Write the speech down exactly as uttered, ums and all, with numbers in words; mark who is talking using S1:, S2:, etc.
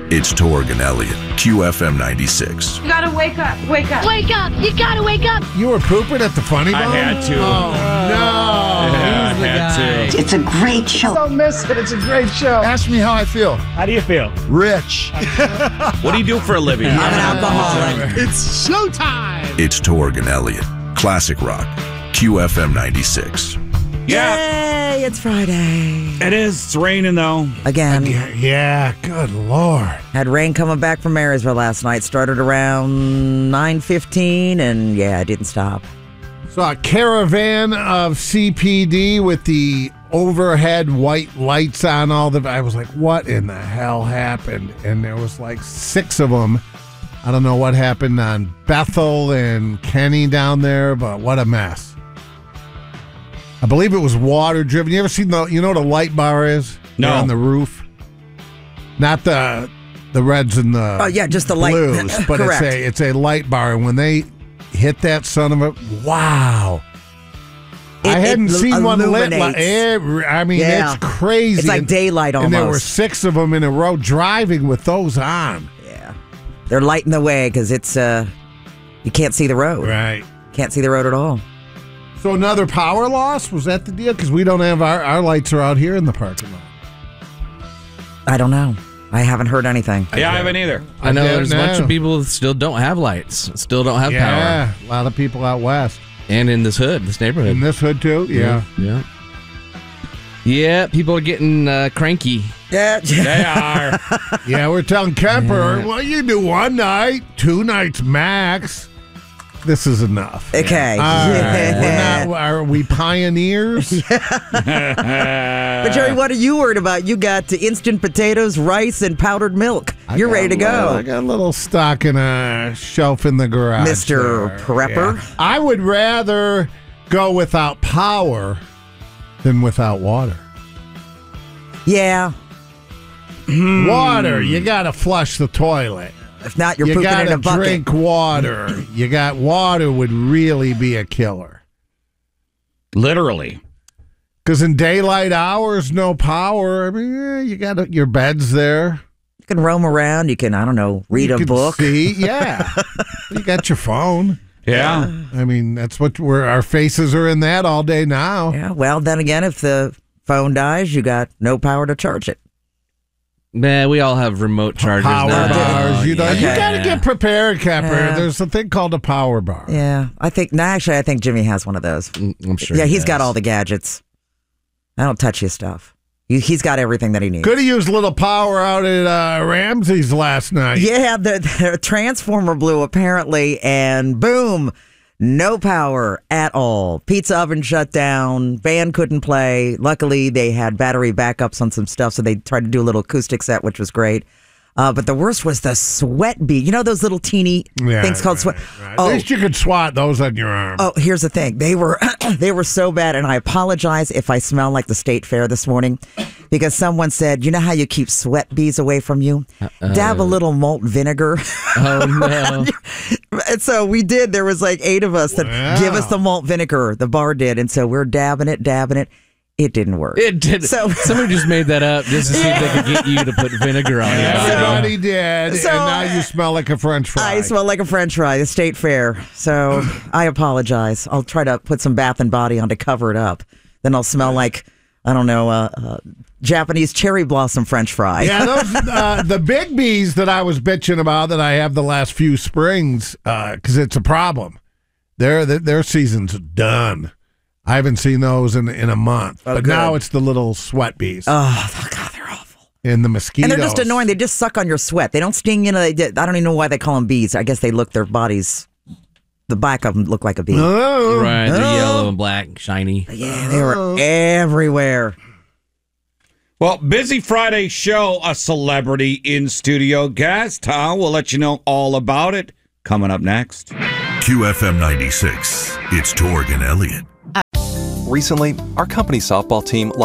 S1: It's Torg and Elliott, Q F M ninety-six.
S2: You gotta wake up, wake up.
S3: Wake up! You gotta wake up!
S4: You were pooping at the Funny Bone?
S5: I had to.
S4: Oh, no.
S5: Yeah, I had to.
S6: It's a great show.
S4: Don't miss it. It's a great show. Ask me how I feel.
S5: How do you feel?
S4: Rich.
S5: What do you do for a living?
S3: I'm an alcoholic.
S4: It's showtime.
S1: It's Torg and Elliott, Classic Rock, Q F M ninety-six.
S5: Yeah.
S3: Yay, it's Friday.
S5: It is. It's raining, though.
S3: Again.
S4: Yeah, yeah, good Lord.
S3: Had rain coming back from Marysville last night. Started around nine fifteen, and yeah, it didn't stop.
S4: So a caravan of C P D with the overhead white lights on all the... I was like, what in the hell happened? And there was like six of them. I don't know what happened on Bethel and Kenny down there, but what a mess. I believe it was water driven. You ever seen the, you know what a light bar is?
S5: No.
S4: They're on the roof. Not the the reds and the
S3: Oh, yeah, just the light.
S4: blues, but
S3: Correct.
S4: it's a it's a light bar. And when they hit that son of a, wow.
S3: It-
S4: I hadn't
S3: it
S4: seen one lit. Like,
S3: illuminates.
S4: every, I mean,
S3: Yeah.
S4: it's crazy.
S3: It's like
S4: And-
S3: daylight
S4: And there were
S3: almost.
S4: six of them in a row driving with those on.
S3: Yeah. They're lighting the way because it's, uh, you can't see the road.
S4: Right.
S3: Can't see the road at all.
S4: So another power loss? Was that the deal? Because we don't have our, our lights are out here in the parking lot.
S3: I don't know. I haven't heard anything.
S5: Yeah, I haven't either.
S7: I know
S4: don't
S7: there's a bunch
S4: know.
S7: of people that still don't have lights, still don't have
S4: Yeah,
S7: power.
S4: a lot of people out west.
S7: And in this hood, this neighborhood.
S4: In this hood, too? Yeah.
S7: Yeah. Yeah, people are getting uh, cranky.
S3: Yeah.
S5: They are.
S4: Yeah, we're telling Kemper, well, you do one night, two nights max. This is enough.
S3: Okay.
S4: All right.
S3: Yeah.
S4: We're not, are we pioneers?
S3: But Jerry, what are you worried about? You got instant potatoes, rice, and powdered milk.
S4: I
S3: You're
S4: got
S3: ready to
S4: a little-
S3: go.
S4: I got a little stock in a shelf in the garage.
S3: Mister
S4: there.
S3: Prepper.
S4: Yeah. I would rather go without power than without water.
S3: Yeah.
S4: Water, you got to flush the toilet.
S3: If not, you're
S4: You
S3: pooping
S4: got
S3: in
S4: to
S3: a bucket.
S4: drink water. You got water would really be a killer.
S5: Literally.
S4: Because in daylight hours, no power. I mean, eh, you got your bed's there.
S3: You can roam around. You can, I don't know, read
S4: You
S3: a
S4: can
S3: book.
S4: See, yeah. You got your phone.
S5: Yeah.
S4: I mean, that's what we're, our faces are in that all day now.
S3: Yeah. Well, then again, if the phone dies, you got no power to charge it.
S7: Man, we all have remote chargers
S4: Power
S7: now.
S4: bars. You know, you
S3: Okay.
S4: got to get prepared, Kemper.
S3: Yeah.
S4: There's a thing called a power bar.
S3: Yeah. I think, no, actually, I think Jimmy has one of those.
S7: I'm sure.
S3: Yeah,
S7: he
S3: he's got
S7: does.
S3: all the gadgets. I don't touch his stuff. He, he's got everything that he needs.
S4: Could have used a little power out at uh, Ramsey's last night.
S3: Yeah, the, the transformer blew apparently, and boom, no power at all. Pizza oven shut down. Band couldn't play. Luckily, they had battery backups on some stuff, so they tried to do a little acoustic set, which was great. Uh, but the worst was the sweat bee. You know those little teeny
S4: Yeah,
S3: things called
S4: right,
S3: sweat?
S4: right.
S3: Oh,
S4: At least you could swat those on your arm.
S3: Oh, here's the thing. They were they were so bad, and I apologize if I smell like the state fair this morning, because someone said, you know how you keep sweat bees away from you?
S7: Uh-oh.
S3: Dab a little malt vinegar.
S7: Oh, no.
S3: And so we did. There was like eight of us that
S4: Wow.
S3: give us the malt vinegar. The bar did, and so we're dabbing it, dabbing it. It didn't work.
S7: It did.
S3: So-
S7: Somebody just made that up just to see if they could get you to put vinegar on it.
S4: Everybody did,
S3: so-
S4: and now you smell like a French fry.
S3: I smell like a French fry, the state fair. So I apologize. I'll try to put some Bath and Body on to cover it up. Then I'll smell like, I don't know, uh, uh, Japanese cherry blossom French fry.
S4: Yeah, those uh, the big bees that I was bitching about that I have the last few springs because it's a problem. Their their season's done. I haven't seen those in in a month,
S3: Oh,
S4: but
S3: good.
S4: now it's the little sweat bees
S3: Oh, God, they're awful.
S4: and the mosquitoes.
S3: And they're just annoying. They just suck on your sweat. They don't sting, you know. They did, I don't even know why they call them bees. I guess they look their bodies, the back of them look like a bee.
S4: Oh,
S7: Right, they're
S3: Oh.
S7: yellow and black, shiny.
S3: Yeah, they were everywhere.
S5: Well, busy Friday show, a celebrity in studio guest, huh? We'll let you know all about it coming up next.
S1: Q F M ninety-six. It's Torg and Elliott.
S8: Recently, our company softball team